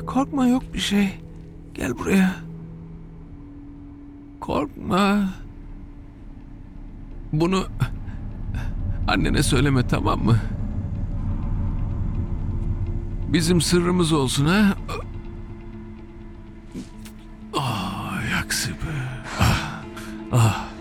korkma, yok bir şey. Gel buraya. Korkma. Bunu annene söyleme, tamam mı? Bizim sırrımız olsun, ha? Ah, yaksi be. Ah, ah.